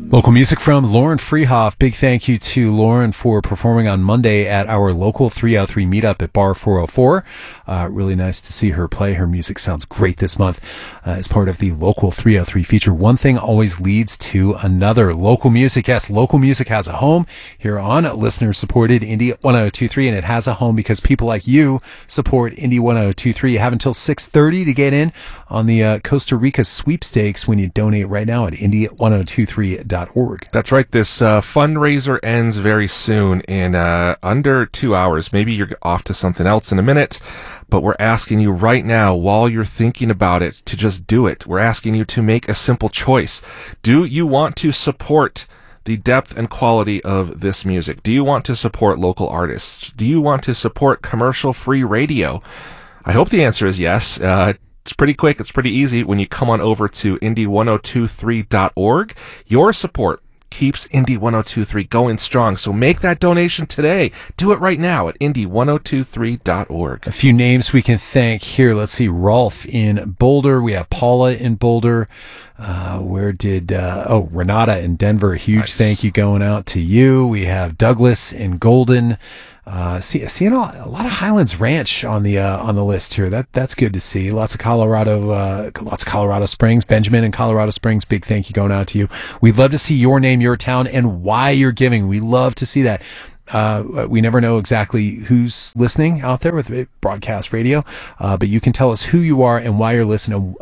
Local music from Lauren Freehoff. Big thank you to Lauren for performing on Monday at our local 303 meetup at Bar 404. Really nice to see her play. Her music sounds great this month as part of the local 303 feature. One thing always leads to another. Local music, yes, local music has a home here on listener-supported Indie 1023, and it has a home because people like you support Indie 1023. You have until 6:30 to get in on the Costa Rica sweepstakes when you donate right now at indie1023.org. That's right. This fundraiser ends very soon in under 2 hours. Maybe you're off to something else in a minute, but we're asking you right now, while you're thinking about it, to just do it. We're asking you to make a simple choice. Do you want to support the depth and quality of this music? Do you want to support local artists? Do you want to support commercial-free radio? I hope the answer is yes. It's pretty quick. It's pretty easy. When you come on over to indie1023.org, your support keeps Indie 1023 going strong. So make that donation today. Do it right now at indie1023.org. A few names we can thank here. Let's see. Rolf in Boulder. We have Paula in Boulder. Renata in Denver. Huge nice. Thank you going out to you. We have Douglas in Golden. Seeing a lot of Highlands Ranch on the list here. That's good to see. Lots of Colorado Springs. Benjamin in Colorado Springs. Big thank you going out to you. We'd love to see your name, your town, and why you're giving. We love to see that. We never know exactly who's listening out there with broadcast radio, but you can tell us who you are and why you're listening,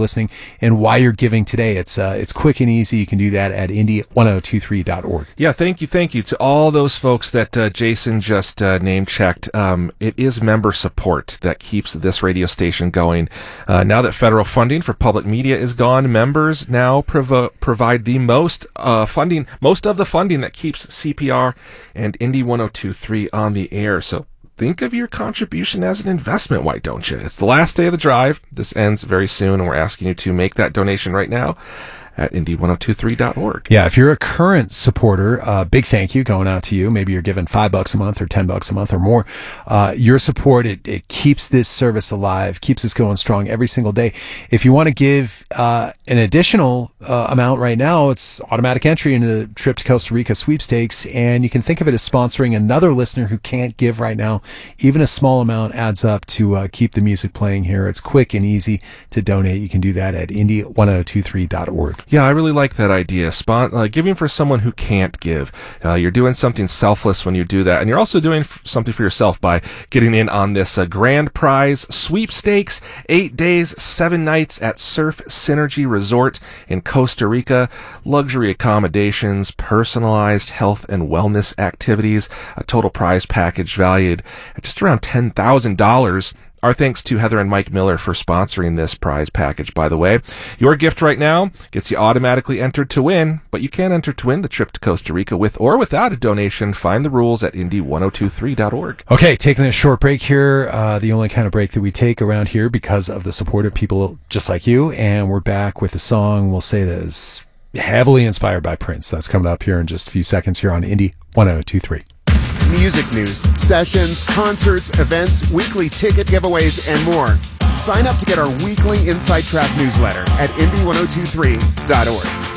and why you're giving today. It's quick and easy. You can do that at indie1023.org. Yeah, thank you to all those folks that Jason just name checked. It is member support that keeps this radio station going. Now that federal funding for public media is gone, members now provide the most of the funding that keeps CPR and Indie 1023 on the air. So think of your contribution as an investment, why don't you? It's the last day of the drive. This ends very soon, and we're asking you to make that donation right now at indie1023.org. Yeah, if you're a current supporter, big thank you going out to you. Maybe you're giving $5 a month or $10 a month or more. Your support, it keeps this service alive, keeps us going strong every single day. If you want to give an additional amount right now, it's automatic entry into the Trip to Costa Rica sweepstakes, and you can think of it as sponsoring another listener who can't give right now. Even a small amount adds up to keep the music playing here. It's quick and easy to donate. You can do that at indie1023.org. Yeah, I really like that idea. Giving for someone who can't give. You're doing something selfless when you do that. And you're also doing something for yourself by getting in on this grand prize sweepstakes. 8 days, 7 nights at Surf Synergy Resort in Costa Rica. Luxury accommodations, personalized health and wellness activities. A total prize package valued at just around $10,000. Our thanks to Heather and Mike Miller for sponsoring this prize package, by the way. Your gift right now gets you automatically entered to win, but you can enter to win the trip to Costa Rica with or without a donation. Find the rules at indie1023.org. Okay, taking a short break here, the only kind of break that we take around here because of the support of people just like you, and we're back with a song we'll say that is heavily inspired by Prince. That's coming up here in just a few seconds here on Indie 1023. Music news, sessions, concerts, events, weekly ticket giveaways, and more. Sign up to get our weekly Inside Track newsletter at indie1023.org.